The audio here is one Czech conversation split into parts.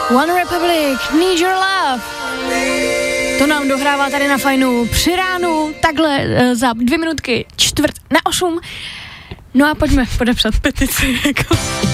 One Republic, Need Your Love. To nám dohrává tady na Fajnu při ránu, takhle za 2 minutky 7:45. No a pojďme podepsat petici, jako.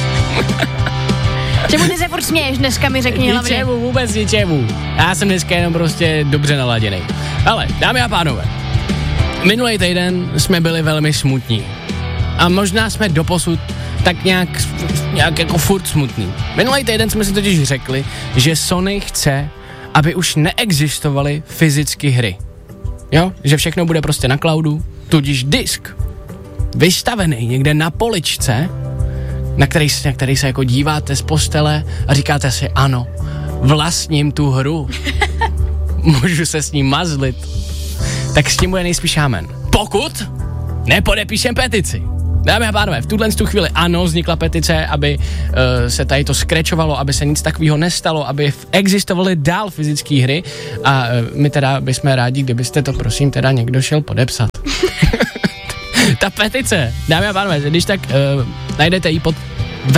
Čemu ty se furt směješ dneska, mi řekni hlavně. Ničemu, vůbec ničemu. Já jsem dneska jenom prostě dobře naladěnej. Ale, dámy a pánové, minulý týden jsme byli velmi smutní. A možná jsme doposud tak nějak jako furt smutný. Minulý týden jsme si totiž řekli, že Sony chce, aby už neexistovaly fyzicky hry. Jo? Že všechno bude prostě na cloudu, tudíž disk vystavený někde na poličce, na který se jako díváte z postele a říkáte si, ano, vlastním tu hru. Můžu se s ní mazlit. Tak s tím bude nejspíš amen. Pokud nepodepíšem petici. Dámy a pánové, v tuhle chvíli ano, vznikla petice, aby se tady to skrečovalo, aby se nic takového nestalo, aby existovaly dál fyzické hry a my teda bychom rádi, kdybyste to prosím teda někdo šel podepsat. Ta petice, dámy a pánové, když tak najdete ji pod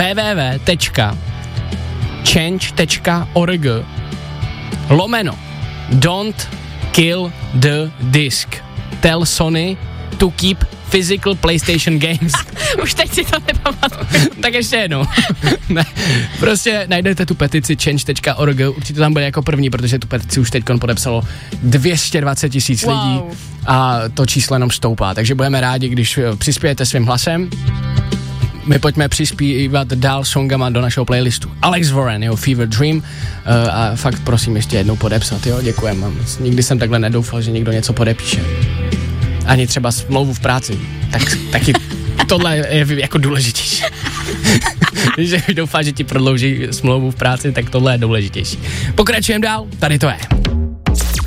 www.change.org/don't kill the disk. Tell Sony to keep physical PlayStation games. Už teď si to nepamatuju. Tak ještě jednou. Ne, prostě najdete tu petici change.org, určitě tam bude jako první, protože tu petici už teďkon podepsalo 220 000 lidí a to číslo jenom stoupá, takže budeme rádi, když přispějete svým hlasem. My pojďme přispívat dál songama do našeho playlistu. Alex Warren, jeho Fever Dream a fakt prosím ještě jednou podepsat, jo, děkujem. Nikdy jsem takhle nedoufal, že někdo něco podepíše. Ani třeba smlouvu v práci. Taky tohle je jako důležitější. Že doufá, že ti prodlouží smlouvu v práci, tak tohle je důležitější. Pokračujeme dál, tady to je.